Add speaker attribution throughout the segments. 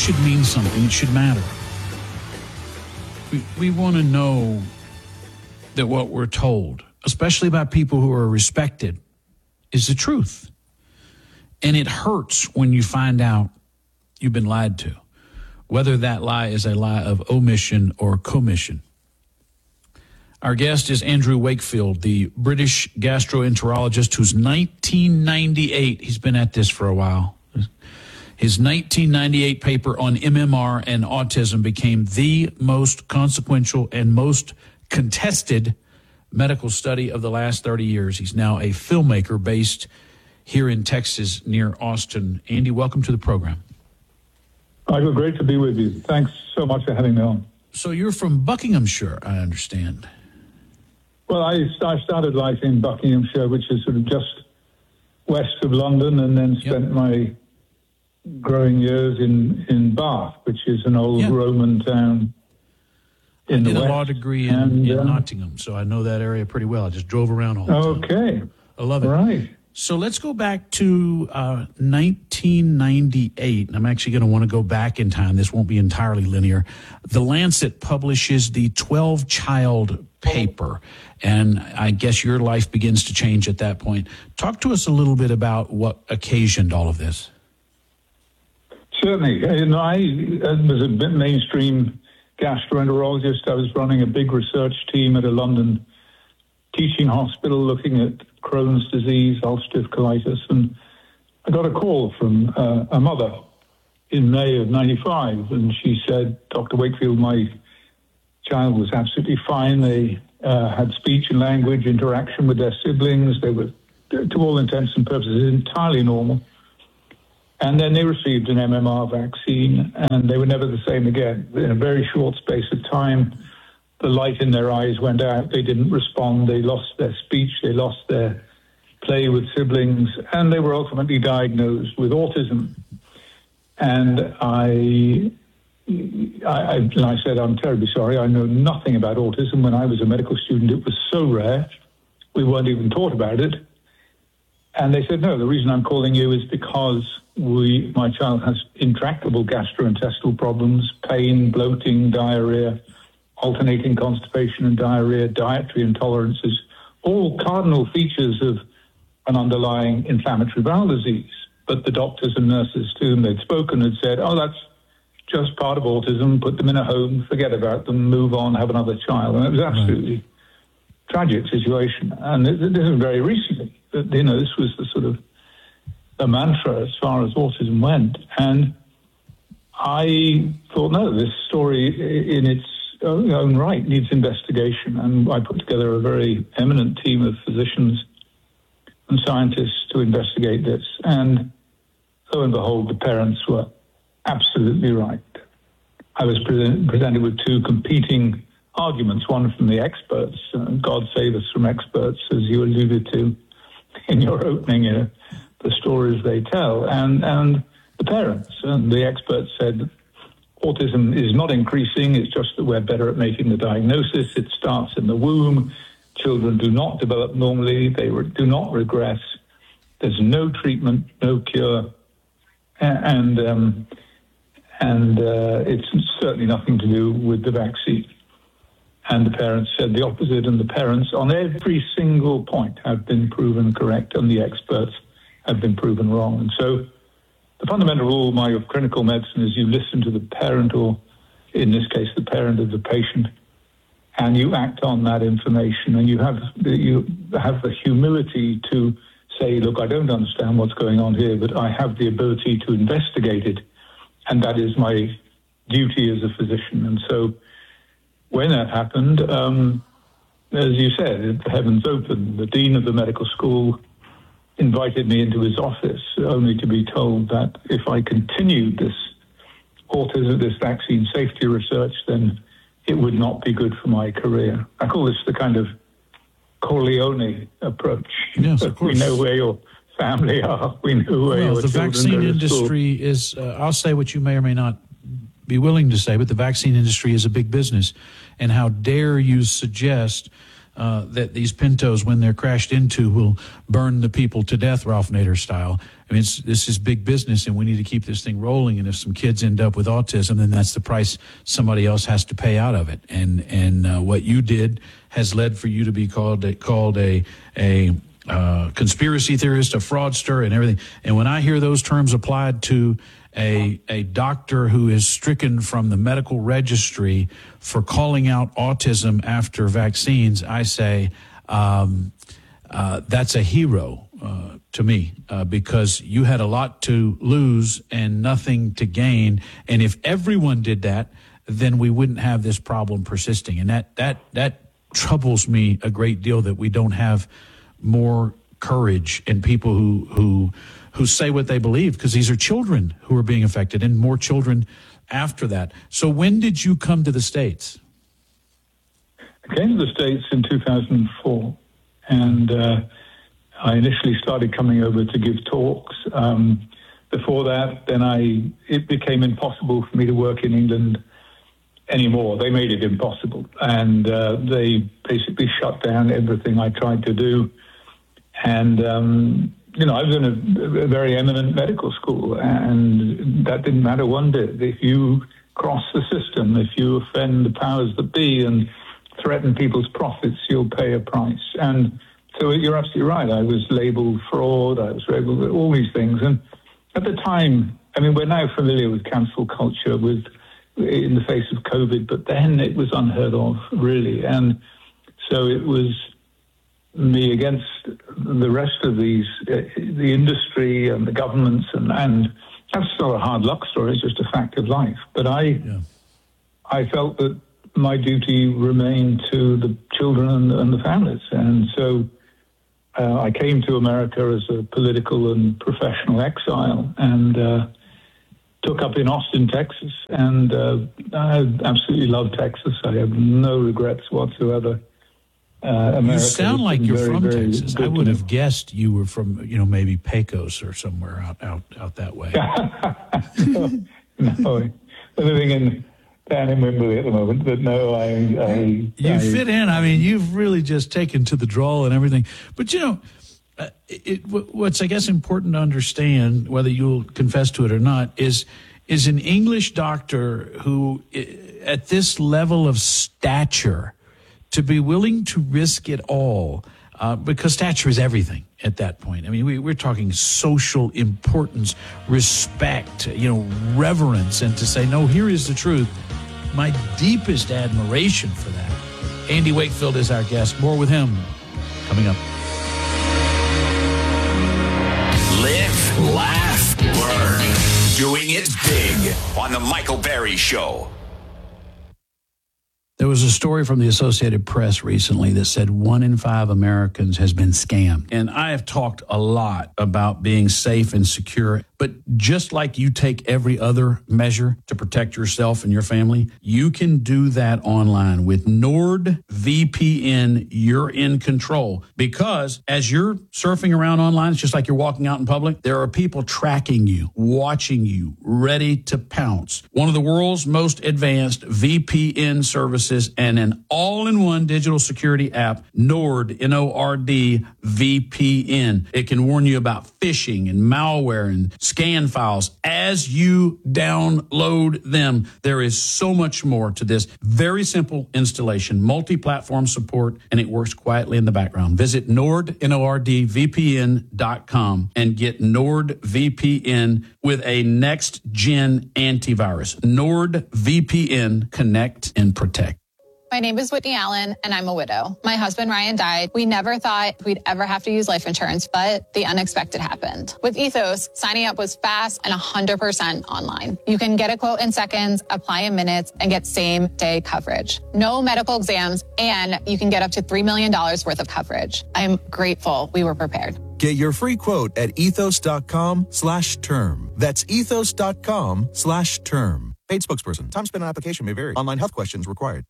Speaker 1: should mean something. It should matter. We want to know that what we're told, especially about people who are respected, is the truth. And it hurts when you find out you've been lied to, whether that lie is a lie of omission or commission. Our guest is Andrew Wakefield, the British gastroenterologist who's 1998. He's been at this for a while. His 1998 paper on MMR and autism became the most consequential and most contested medical study of the last 30 years. He's now a filmmaker based here in Texas near Austin. Andy, welcome to the program.
Speaker 2: Michael, great to be with you. Thanks so much for having me on.
Speaker 1: So you're from Buckinghamshire, I understand.
Speaker 2: Well, I started life in Buckinghamshire, which is sort of just west of London, and then spent my growing years in Bath, which is an old Roman town in the west.
Speaker 1: I did a law degree in Nottingham, so I know that area pretty well. I just drove around all the time.
Speaker 2: Okay.
Speaker 1: I love it.
Speaker 2: Right.
Speaker 1: So let's go back to 1998, and I'm actually going to want to go back in time. This won't be entirely linear. The Lancet publishes the 12-child paper, and I guess your life begins to change at that point. Talk to us a little bit about what occasioned all of this.
Speaker 2: Certainly. I was a mainstream gastroenterologist. I was running a big research team at a London teaching hospital looking at Crohn's disease, ulcerative colitis, and I got a call from a mother in May of 95, and she said, Dr. Wakefield, my child was absolutely fine. They had speech and language interaction with their siblings. They were, to all intents and purposes, entirely normal. And then they received an MMR vaccine, and they were never the same again. In a very short space of time, the light in their eyes went out. They didn't respond. They lost their speech. They lost their play with siblings, and they were ultimately diagnosed with autism. And I said, I'm terribly sorry. I know nothing about autism. When I was a medical student, it was so rare. We weren't even taught about it. And they said, no, the reason I'm calling you is because my child has intractable gastrointestinal problems, pain, bloating, diarrhea, alternating constipation and diarrhea, dietary intolerances, all cardinal features of an underlying inflammatory bowel disease. But the doctors and nurses to whom they'd spoken had said, oh, that's just part of autism, put them in a home, forget about them, move on, have another child. And it was absolutely tragic situation. And this is very recently. This was the sort of a mantra as far as autism went. And I thought, no, this story in its own right needs investigation. And I put together a very eminent team of physicians and scientists to investigate this. And lo and behold, the parents were absolutely right. I was presented with two competing arguments, one from the experts, God save us from experts, as you alluded to in your opening, the stories they tell, and the parents. And the experts said autism is not increasing, it's just that we're better at making the diagnosis. It starts in the womb. Children do not develop normally. They do not regress. There's no treatment, no cure, and it's certainly nothing to do with the vaccine. And the parents said the opposite, and the parents on every single point have been proven correct, and the experts have been proven wrong. And so the fundamental rule of clinical medicine is you listen to the parent, or in this case, the parent of the patient, and you act on that information, and you have the humility to say, look, I don't understand what's going on here, but I have the ability to investigate it, and that is my duty as a physician. And so when that happened, as you said, the heavens opened. The dean of the medical school invited me into his office, only to be told that if I continued this autism, this vaccine safety research, then it would not be good for my career. I call this the kind of Corleone approach.
Speaker 1: Yes, of course.
Speaker 2: We know where your family are. We know where your
Speaker 1: the
Speaker 2: children
Speaker 1: vaccine
Speaker 2: go to
Speaker 1: industry
Speaker 2: school.
Speaker 1: is, I'll say what you may or may not be willing to say, but the vaccine industry is a big business. And how dare you suggest that these Pintos, when they're crashed into, will burn the people to death, Ralph Nader style. I mean, this is big business, and we need to keep this thing rolling. And if some kids end up with autism, then that's the price somebody else has to pay out of it. And what you did has led for you to be called a conspiracy theorist, a fraudster, and everything. And when I hear those terms applied to a doctor who is stricken from the medical registry for calling out autism after vaccines, I say that's a hero to me, because you had a lot to lose and nothing to gain. And if everyone did that, then we wouldn't have this problem persisting. And that troubles me a great deal, that we don't have more courage in people who say what they believe, because these are children who are being affected, and more children after that. So when did you come to the States?
Speaker 2: I came to the States in 2004, and I initially started coming over to give talks. Before that, then it became impossible for me to work in England anymore. They made it impossible, and they basically shut down everything I tried to do. And I was in a very eminent medical school, and that didn't matter one bit. If you cross the system, if you offend the powers that be and threaten people's profits, you'll pay a price. And so you're absolutely right. I was labeled fraud. I was labeled all these things. And at the time, I mean, we're now familiar with cancel culture in the face of COVID, but then it was unheard of, really. And so it was me against the rest of the industry and the governments, and that's not a hard luck story. It's just a fact of life. But I felt that my duty remained to the children and the families. And so I came to America as a political and professional exile, and took up in Austin, Texas. And I absolutely love Texas. I have no regrets whatsoever.
Speaker 1: You sound like you're from Texas. I would have guessed you were from, maybe Pecos or somewhere out that way.
Speaker 2: No, I'm living down in Wimberley at the moment, but no,
Speaker 1: You fit in. I mean, you've really just taken to the drawl and everything. But, what's, I guess, important to understand, whether you'll confess to it or not, is an English doctor who, at this level of stature, to be willing to risk it all, because stature is everything at that point. I mean, we're talking social importance, respect, reverence, and to say, no, here is the truth. My deepest admiration for that. Andy Wakefield is our guest. More with him coming up.
Speaker 3: Live, laugh, learn. Doing it big on The Michael Berry Show.
Speaker 1: There was a story from the Associated Press recently that said 1 in 5 Americans has been scammed. And I have talked a lot about being safe and secure. But just like you take every other measure to protect yourself and your family, you can do that online. With NordVPN, you're in control. Because as you're surfing around online, it's just like you're walking out in public, there are people tracking you, watching you, ready to pounce. One of the world's most advanced VPN services and an all-in-one digital security app, Nord, N-O-R-D, VPN. It can warn you about phishing and malware and scan files as you download them. There is so much more to this. Very simple installation, multi-platform support, and it works quietly in the background. Visit Nord, NORDVPN.com and get NordVPN with a next-gen antivirus. NordVPN, connect and protect.
Speaker 4: My name is Whitney Allen, and I'm a widow. My husband, Ryan, died. We never thought we'd ever have to use life insurance, but the unexpected happened. With Ethos, signing up was fast and 100% online. You can get a quote in seconds, apply in minutes, and get same-day coverage. No medical exams, and you can get up to $3 million worth of coverage. I'm grateful we were prepared.
Speaker 5: Get your free quote at ethos.com/term. That's ethos.com/term. Paid spokesperson. Time spent on application may vary. Online health questions required.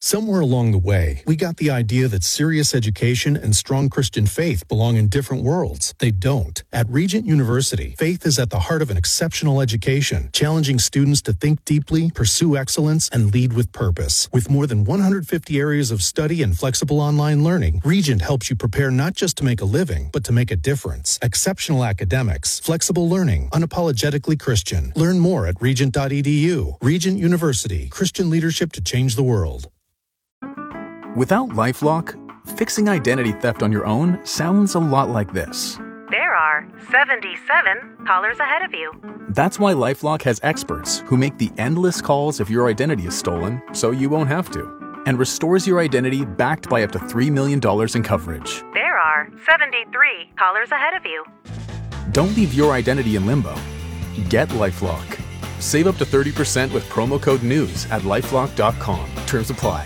Speaker 5: Somewhere along the way, we got the idea that serious education and strong Christian faith belong in different worlds. They don't. At Regent University, faith is at the heart of an exceptional education, challenging students to think deeply, pursue excellence, and lead with purpose. With more than 150 areas of study and flexible online learning, Regent helps you prepare not just to make a living, but to make a difference. Exceptional academics, flexible learning, unapologetically Christian. Learn more at regent.edu. Regent University, Christian leadership to change the world.
Speaker 6: Without LifeLock, fixing identity theft on your own sounds a lot like this.
Speaker 7: There are 77 callers ahead of you.
Speaker 6: That's why LifeLock has experts who make the endless calls if your identity is stolen, so you won't have to, and restores your identity backed by up to $3 million in coverage.
Speaker 7: There are 73 callers ahead of you.
Speaker 6: Don't leave your identity in limbo. Get LifeLock. Save up to 30% with promo code NEWS at LifeLock.com. Terms apply.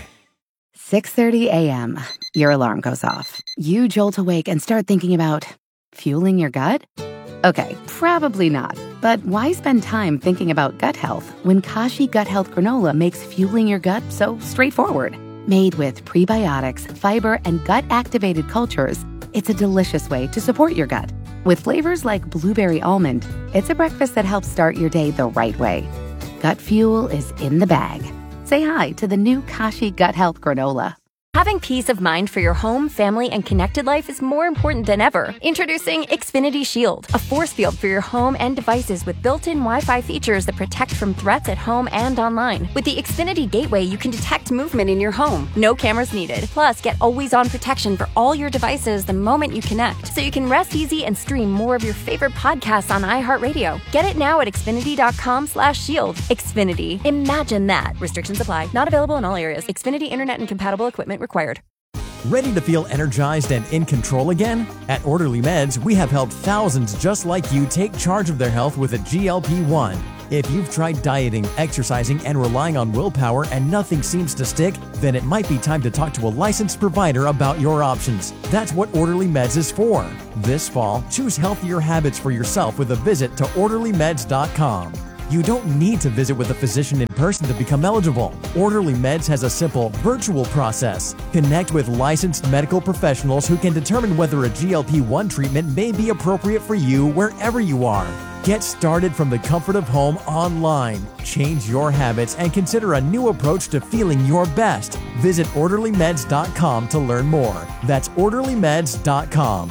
Speaker 8: 6:30 a.m. Your alarm goes off. You jolt awake and start thinking about fueling your gut? Okay, probably not. But why spend time thinking about gut health when Kashi Gut Health Granola makes fueling your gut so straightforward? Made with prebiotics, fiber, and gut-activated cultures, it's a delicious way to support your gut. With flavors like blueberry almond, it's a breakfast that helps start your day the right way. Gut fuel is in the bag. Say hi to the new Kashi Gut Health Granola.
Speaker 9: Having peace of mind for your home, family, and connected life is more important than ever. Introducing Xfinity Shield, a force field for your home and devices with built-in Wi-Fi features that protect from threats at home and online. With the Xfinity Gateway, you can detect movement in your home. No cameras needed. Plus, get always-on protection for all your devices the moment you connect, so you can rest easy and stream more of your favorite podcasts on iHeartRadio. Get it now at Xfinity.com/shield. Xfinity. Imagine that. Restrictions apply. Not available in all areas. Xfinity Internet and compatible equipment required.
Speaker 10: Ready to feel energized and in control again? At Orderly Meds, we have helped thousands just like you take charge of their health with a GLP-1. If you've tried dieting, exercising, and relying on willpower and nothing seems to stick, then it might be time to talk to a licensed provider about your options. That's what Orderly Meds is for. This fall, choose healthier habits for yourself with a visit to orderlymeds.com. You don't need to visit with a physician in person to become eligible. Orderly Meds has a simple, virtual process. Connect with licensed medical professionals who can determine whether a GLP-1 treatment may be appropriate for you wherever you are. Get started from the comfort of home online. Change your habits and consider a new approach to feeling your best. Visit orderlymeds.com to learn more. That's orderlymeds.com.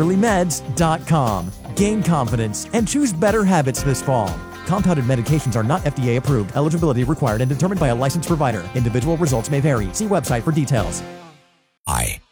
Speaker 10: orderlymeds.com. Gain confidence and choose better habits this fall. Compounded medications are not FDA approved. Eligibility required and determined by a licensed provider. Individual results may vary. See website for details.